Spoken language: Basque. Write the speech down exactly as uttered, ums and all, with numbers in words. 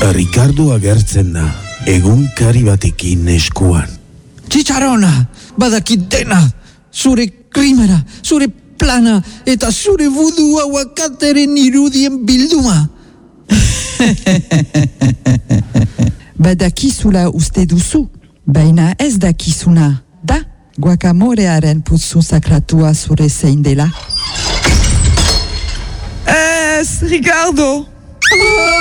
Ricardo agertzen da, egunkari batekin eskuan. Txitxarona, badakit dena, zure krimena, zure plana eta zure vudu aguakateren irudien bilduma. Badakizula uste duzu, baina ez dakizuna, da guacamolearen putzu sakratua zure zein dela. Ez, Ricardo!